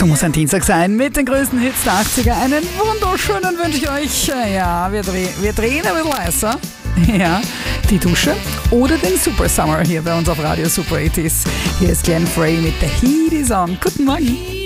So muss ein Dienstag sein mit den größten Hits der 80er. Einen wunderschönen wünsche ich euch. Ja, wir drehen ein bisschen leiser. Ja, die Dusche oder den Super Summer hier bei uns auf Radio Super 80s. Hier ist Glenn Frey mit The Heat Is On. Guten Morgen.